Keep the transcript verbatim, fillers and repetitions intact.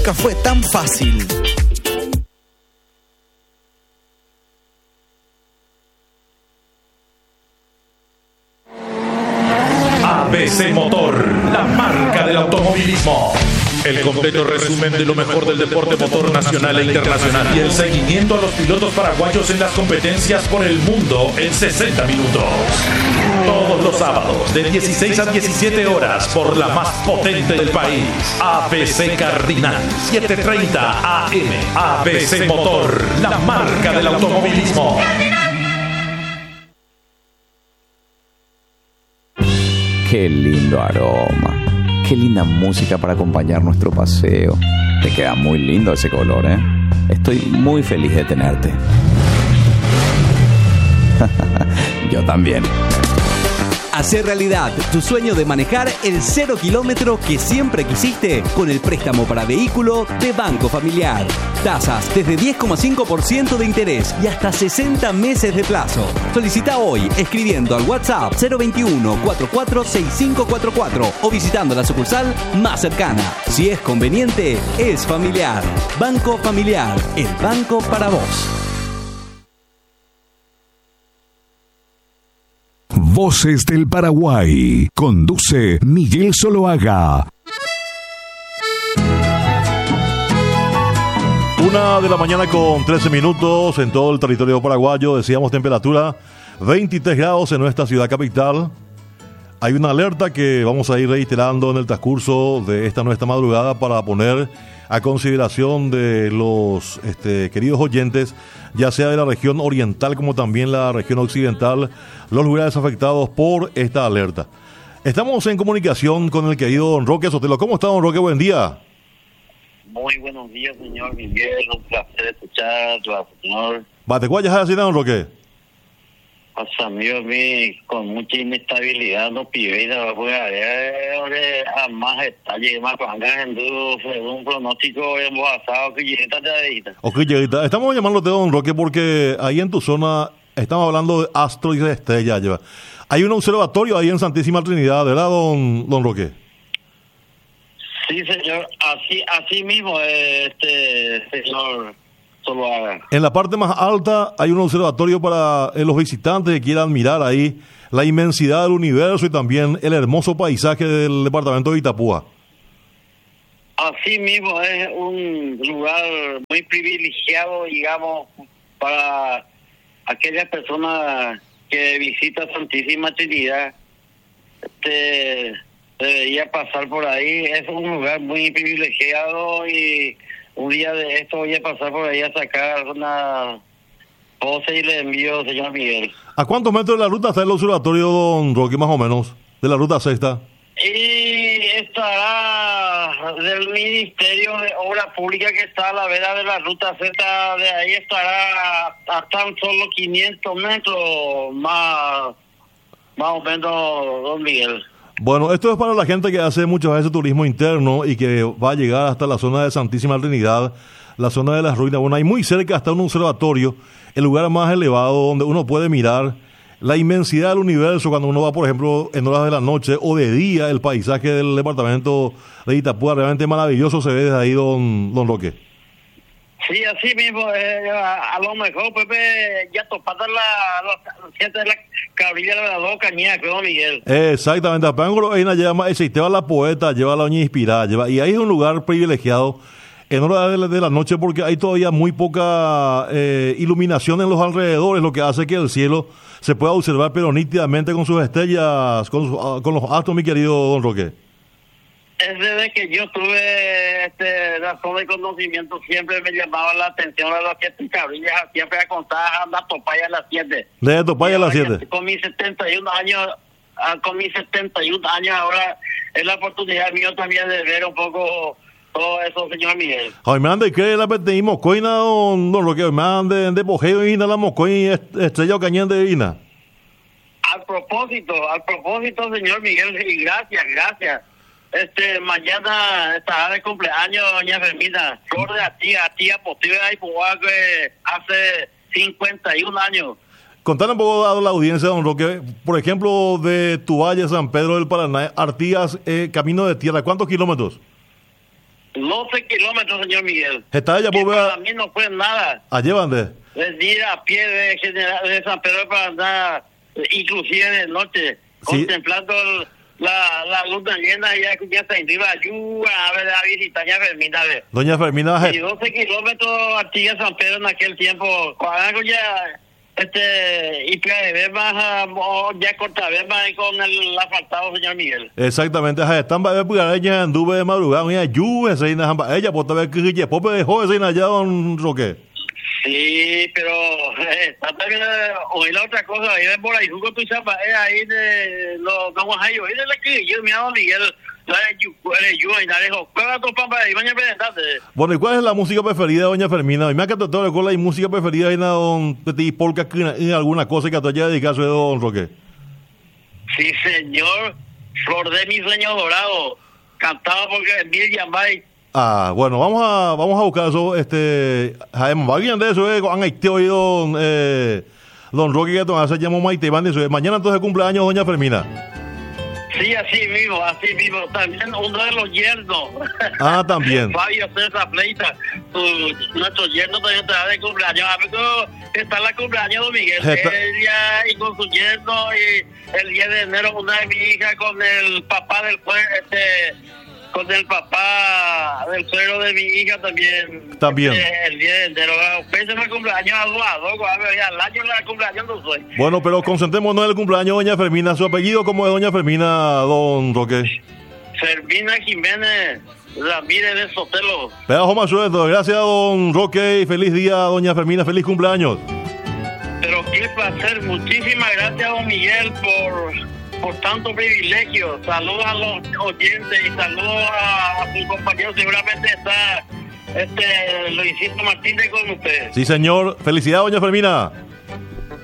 Nunca fue tan fácil. A B C Motor, la marca del automovilismo. El completo resumen de lo mejor del deporte motor nacional e internacional y el seguimiento a los pilotos paraguayos en las competencias por el mundo en sesenta minutos. Todos los sábados de dieciséis a diecisiete horas por la más potente del país. A B C Cardinal, siete treinta A M. A B C Motor, la marca del automovilismo. Qué lindo aroma. Qué linda música para acompañar nuestro paseo. Te queda muy lindo ese color, ¿eh? Estoy muy feliz de tenerte. Yo también. Hacer realidad tu sueño de manejar el cero kilómetro que siempre quisiste con el préstamo para vehículo de Banco Familiar. Tasas desde diez coma cinco por ciento de interés y hasta sesenta meses de plazo. Solicita hoy escribiendo al WhatsApp cero veintiuno, cuarenta y cuatro, sesenta y cinco cuarenta y cuatro o visitando la sucursal más cercana. Si es conveniente, es familiar. Banco Familiar, el banco para vos. Voces del Paraguay. Conduce Miguel Zuluaga. Una de la mañana con trece minutos en todo el territorio paraguayo. Decíamos temperatura veintitrés grados en nuestra ciudad capital. Hay una alerta que vamos a ir reiterando en el transcurso de esta nuestra madrugada para poner a consideración de los este, queridos oyentes, ya sea de la región oriental como también la región occidental, los lugares afectados por esta alerta. Estamos en comunicación con el querido don Roque Sotelo. ¿Cómo está, don Roque? Buen día. Muy buenos días, señor Miguel. Un placer escucharlo, señor. ¿Batecuayas así, don Roque? Pues, amigo mío, con mucha inestabilidad, no pibida, pues, a más detalle, más pangando, según pronóstico, embozado, que llega de Ok, llega. Estamos llamándote, don Roque, porque ahí en tu zona estamos hablando de astro y de estrella. Lleva. Hay un observatorio ahí en Santísima Trinidad, ¿verdad, don, don Roque? Sí, señor, así, así mismo, este, señor. En la parte más alta hay un observatorio para eh, los visitantes que quieran mirar ahí la inmensidad del universo y también el hermoso paisaje del departamento de Itapúa. Así mismo es un lugar muy privilegiado, digamos, para aquellas personas que visitan Santísima Trinidad. Este, debería pasar por ahí. Es un lugar muy privilegiado y un día de esto voy a pasar por ahí a sacar una pose y le envío, señor Miguel. ¿A cuántos metros de la ruta está el observatorio, don Roque, más o menos? De la ruta sexta. Y estará del Ministerio de Obra Pública que está a la vera de la ruta sexta, de ahí estará a tan solo quinientos metros más, más o menos, don Miguel. Bueno, esto es para la gente que hace muchas veces turismo interno y que va a llegar hasta la zona de Santísima Trinidad, la zona de las ruinas. Bueno, hay muy cerca hasta un observatorio, el lugar más elevado donde uno puede mirar la inmensidad del universo cuando uno va, por ejemplo, en horas de la noche o de día. El paisaje del departamento de Itapúa realmente maravilloso se ve desde ahí, don, don Roque. Sí, así mismo, eh, a, a lo mejor, Pepe, ya topaste la, la gente de la cabrilla de la dos cañas, creo, Miguel. Exactamente, a Pángolo Eina lleva, ese, lleva la poeta, lleva la uña inspirada, lleva, y ahí es un lugar privilegiado en horas de, de la noche porque hay todavía muy poca eh, iluminación en los alrededores, lo que hace que el cielo se pueda observar pero nítidamente con sus estrellas, con, su, con los astros, mi querido don Roque. Es desde que yo tuve este, razón de conocimiento, siempre me llamaba la atención a las siete cabrillas, siempre a contar anda Topaya a las siete. De Topaya a las siete. Con mis setenta y un años, con mis setenta y un años ahora es la oportunidad mía también de ver un poco todo eso, señor Miguel. Ay, me ande que la pedí mocoina, don, don Roque, me ande de bojeo y la mocoina estrella o cañón de vina. Al propósito, al propósito, señor Miguel, y gracias, gracias. Este, mañana estará de cumpleaños doña Fermina, flor de la tía, tía posible y que hace cincuenta y un años. Contale un poco a la audiencia, don Roque, por ejemplo, de tu valle, San Pedro del Paraná, Artigas, eh, camino de tierra, ¿cuántos kilómetros? doce kilómetros, señor Miguel. Está ella, Que pues, para vea- mí no fue nada. a llevan de. Venir a pie de, General, de San Pedro para andar, eh, inclusive de noche, Sí. contemplando el- la, la luna llena, ya que ya está en Riva Ayuda, a ver, a visitar a Fermina, a ver. Doña Fermina, Y je- doce kilómetros aquí a San Pedro en aquel tiempo, cuando ya, este, y de Bema, o ya corta Bema y con el asfaltado, señor Miguel. exactamente, je, están para ver ella anduve de madrugada, ella lluvia, se ina jamba, ella por ver que ella pope dejó ese allá don Roque. Sí, pero eh, está también eh, oí la otra cosa, ahí de por ahí, jugo tu chapa, eh, ahí de los vamos a ir, ahí de la que yo, mi amigo Miguel, la de Yu, la de Yu, y la dejo, ¿cuál es tu pampa ahí? Mañana presentarte. Bueno, ¿y cuál es la música preferida de doña Fermina? Y me ha que todo el cola y música preferida de don Petit Polka en alguna cosa que te haya dedicado a don Roque. Sí, señor, Flor de mi sueño dorado, cantado porque Miriam Bay. Ah, bueno, vamos a vamos a buscar eso, este, Jaime, alguien de eso, eh, han este oído don, eh, don Roque que todavía se llamó Maite Van de eso. Mañana entonces cumpleaños doña Fermina. Sí, así mismo, así mismo, también uno de los yernos. Ah, también. Fabio César Pleita, su- nuestro yerno también está de cumpleaños. A ver, está la cumpleaños de Miguel. Está- Ella y con su yerno, y el diez de enero una de mi hija con el papá del jue- este con el papá del suegro de mi hija también. También. Este, el diez de enero. Pésame el cumpleaños a dos a dos, a ver, ya al año la cumpleaños no soy. Bueno, pero concentrémonos en el cumpleaños de doña Fermina. ¿Su apellido cómo es doña Fermina, don Roque? Fermina Jiménez Ramírez de Sotelo. Pedazo más suelto. Gracias, don Roque, y feliz día, doña Fermina. Feliz cumpleaños. Pero qué placer, muchísimas gracias, don Miguel, por, por tanto privilegio. Saludos a los oyentes y saludos a, a sus compañeros. Seguramente está este Luisito Martínez con usted. Sí, señor. Felicidades, doña Fermina.